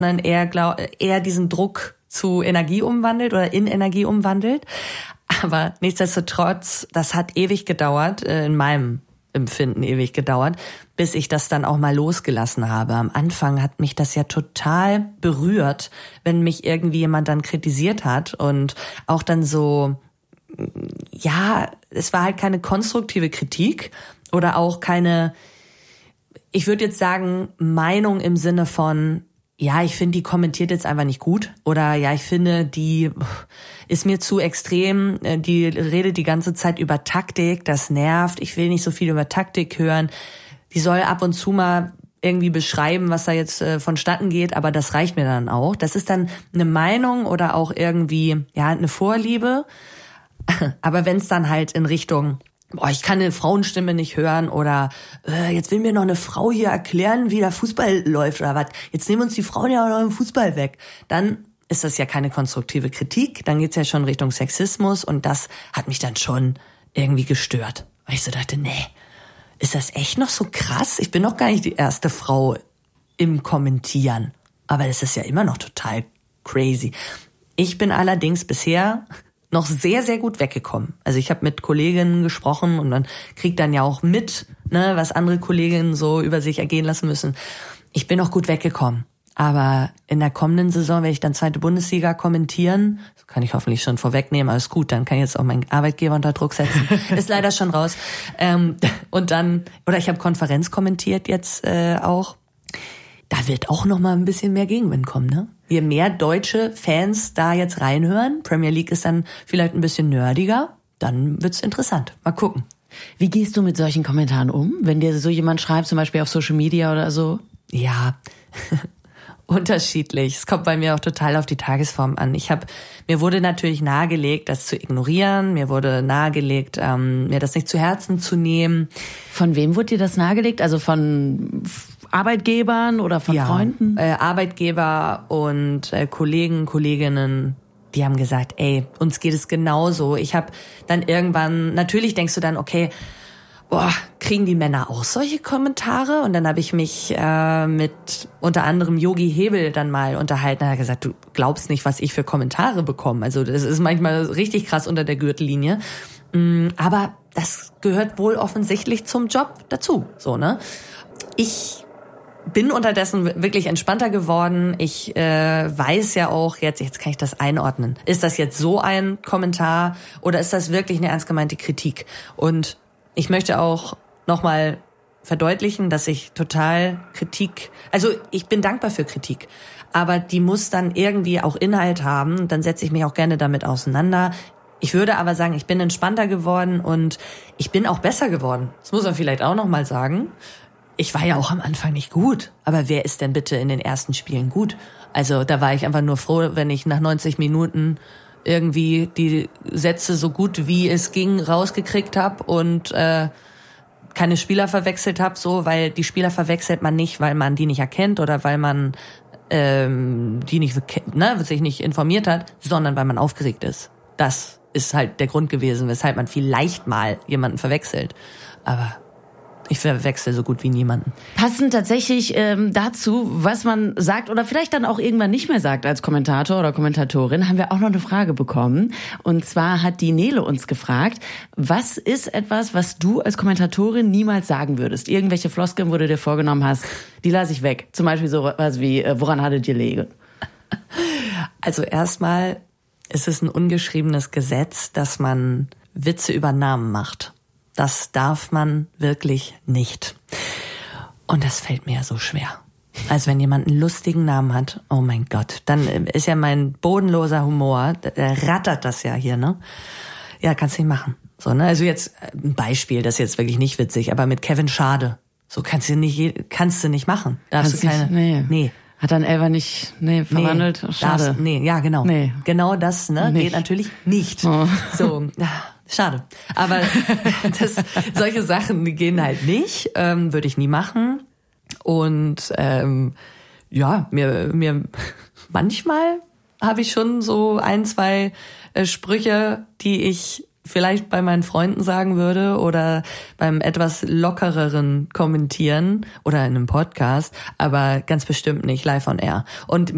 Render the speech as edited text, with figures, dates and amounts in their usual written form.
sondern eher diesen Druck zu Energie umwandelt oder in Energie umwandelt. Aber nichtsdestotrotz, das hat ewig gedauert, in meinem Empfinden ewig gedauert, bis ich das dann auch mal losgelassen habe. Am Anfang hat mich das ja total berührt, wenn mich irgendwie jemand dann kritisiert hat und auch dann so, ja, es war halt keine konstruktive Kritik oder auch keine, ich würde jetzt sagen, Meinung im Sinne von, ja, ich finde, die kommentiert jetzt einfach nicht gut. Oder ja, ich finde, die ist mir zu extrem. Die redet die ganze Zeit über Taktik, das nervt. Ich will nicht so viel über Taktik hören. Die soll ab und zu mal irgendwie beschreiben, was da jetzt vonstatten geht, aber das reicht mir dann auch. Das ist dann eine Meinung oder auch irgendwie, ja, eine Vorliebe. Aber wenn es dann halt in Richtung, ich kann eine Frauenstimme nicht hören oder jetzt will mir noch eine Frau hier erklären, wie der Fußball läuft oder was. Jetzt nehmen uns die Frauen ja auch noch im Fußball weg. Dann ist das ja keine konstruktive Kritik. Dann geht's ja schon Richtung Sexismus und das hat mich dann schon irgendwie gestört. Weil ich so dachte, nee, ist das echt noch so krass? Ich bin noch gar nicht die erste Frau im Kommentieren. Aber das ist ja immer noch total crazy. Ich bin allerdings bisher noch sehr, sehr gut weggekommen. Also ich habe mit Kolleginnen gesprochen und man kriegt dann ja auch mit, ne, was andere Kolleginnen so über sich ergehen lassen müssen. Ich bin noch gut weggekommen. Aber in der kommenden Saison werde ich dann 2. Bundesliga kommentieren. Das kann ich hoffentlich schon vorwegnehmen. Alles gut, dann kann ich jetzt auch meinen Arbeitgeber unter Druck setzen. Ist leider schon raus. Und dann, oder ich habe Konferenz kommentiert jetzt auch. Da wird auch noch mal ein bisschen mehr Gegenwind kommen, ne? Je mehr deutsche Fans da jetzt reinhören, Premier League ist dann vielleicht ein bisschen nerdiger, dann wird's interessant. Mal gucken. Wie gehst du mit solchen Kommentaren um, wenn dir so jemand schreibt, zum Beispiel auf Social Media oder so? Ja, unterschiedlich. Es kommt bei mir auch total auf die Tagesform an. Mir wurde natürlich nahegelegt, das zu ignorieren. Mir wurde nahegelegt, mir das nicht zu Herzen zu nehmen. Von wem wurde dir das nahegelegt? Also von Arbeitgebern oder von Freunden? Arbeitgeber und Kollegen, Kolleginnen, die haben gesagt, ey, uns geht es genauso. Ich habe dann irgendwann, natürlich denkst du dann, okay, kriegen die Männer auch solche Kommentare? Und dann habe ich mich mit unter anderem Yogi Hebel dann mal unterhalten. Er hat gesagt, du glaubst nicht, was ich für Kommentare bekomme. Also das ist manchmal richtig krass unter der Gürtellinie. Aber das gehört wohl offensichtlich zum Job dazu, so, ne? Ich bin unterdessen wirklich entspannter geworden. Ich weiß ja auch jetzt kann ich das einordnen. Ist das jetzt so ein Kommentar oder ist das wirklich eine ernst gemeinte Kritik? Und ich möchte auch nochmal verdeutlichen, dass ich total ich bin dankbar für Kritik, aber die muss dann irgendwie auch Inhalt haben. Dann setze ich mich auch gerne damit auseinander. Ich würde aber sagen, ich bin entspannter geworden und ich bin auch besser geworden. Das muss man vielleicht auch nochmal sagen. Ich war ja auch am Anfang nicht gut, aber wer ist denn bitte in den ersten Spielen gut? Also da war ich einfach nur froh, wenn ich nach 90 Minuten irgendwie die Sätze so gut wie es ging rausgekriegt habe und keine Spieler verwechselt habe, so, weil die Spieler verwechselt man nicht, weil man die nicht erkennt oder weil man die nicht, sich nicht informiert hat, sondern weil man aufgeregt ist. Das ist halt der Grund gewesen, weshalb man vielleicht mal jemanden verwechselt. Aber ich verwechsel so gut wie niemanden. Passend tatsächlich dazu, was man sagt oder vielleicht dann auch irgendwann nicht mehr sagt als Kommentator oder Kommentatorin, haben wir auch noch eine Frage bekommen. Und zwar hat die Nele uns gefragt, was ist etwas, was du als Kommentatorin niemals sagen würdest? Irgendwelche Floskeln, wo du dir vorgenommen hast, die lasse ich weg. Zum Beispiel so was wie, woran hattet ihr Lege? Also erstmal ist es ein ungeschriebenes Gesetz, dass man Witze über Namen macht. Das darf man wirklich nicht. Und das fällt mir ja so schwer. Also wenn jemand einen lustigen Namen hat, oh mein Gott, dann ist ja mein bodenloser Humor, der rattert das ja hier, ne? Ja, kannst du nicht machen. So, ne? Also jetzt ein Beispiel, das ist jetzt wirklich nicht witzig, aber mit Kevin Schade. So kannst du nicht machen. Darfst du keine. Nee. Hat dann Elver nicht verwandelt? Nee, schade. Ja, genau. Nee. Genau das, ne? Geht natürlich nicht. Oh. So, schade. Aber solche Sachen, die gehen halt nicht. Würde ich nie machen. Und mir manchmal habe ich schon so 1, 2 Sprüche, die ich vielleicht bei meinen Freunden sagen würde oder beim etwas lockereren Kommentieren oder in einem Podcast, aber ganz bestimmt nicht live on air. Und